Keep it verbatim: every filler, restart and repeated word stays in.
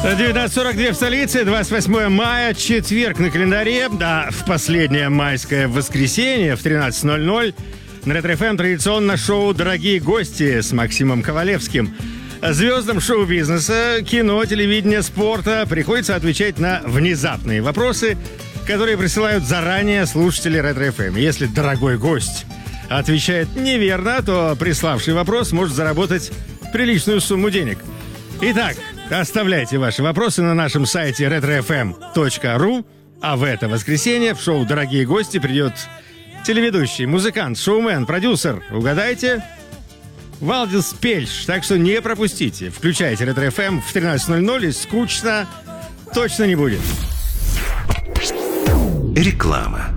девятнадцать сорок два в столице, двадцать восьмое мая, четверг на календаре, да, в последнее майское воскресенье в тринадцать ноль ноль на Ретро эф эм традиционно шоу «Дорогие гости» с Максимом Ковалевским. Звездам шоу-бизнеса, кино, телевидения, спорта приходится отвечать на внезапные вопросы, которые присылают заранее слушатели Ретро эф эм. Если дорогой гость отвечает неверно, то приславший вопрос может заработать приличную сумму денег. Итак, оставляйте ваши вопросы на нашем сайте ретро эф эм точка ру, а в это воскресенье в шоу «Дорогие гости» придет телеведущий, музыкант, шоумен, продюсер. Угадайте? Валдис Пельш. Так что не пропустите. Включайте Ретро эф эм в тринадцать ноль ноль, и скучно точно не будет. Реклама.